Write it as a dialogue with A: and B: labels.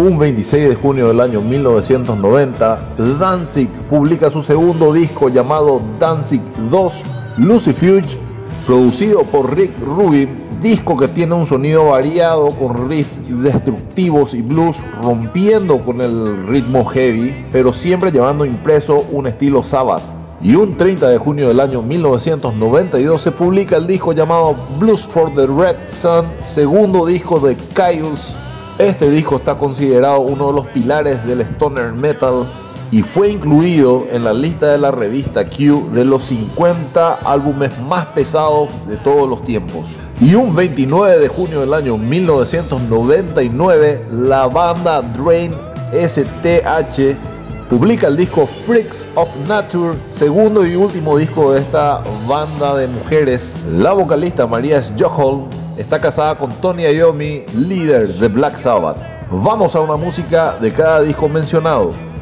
A: Un 26 de junio del año 1990, Danzig publica su segundo disco llamado Danzig 2 Lucifuge, producido por Rick Rubin, disco que tiene un sonido variado con riffs destructivos y blues rompiendo con el ritmo heavy, pero siempre llevando impreso un estilo Sabbath. Y un 30 de junio del año 1992 se publica el disco llamado Blues for the Red Sun, segundo disco de Kyuss. Este disco está considerado uno de los pilares del stoner metal y fue incluido en la lista de la revista Q de los 50 álbumes más pesados de todos los tiempos. Y un 29 de junio del año 1999, la banda Drain STH publica el disco Freaks of Nature, segundo y último disco de esta banda de mujeres. La vocalista Maria Sjöholm está casada con Tony Iommi, líder de Black Sabbath. Vamos a una música de cada disco mencionado.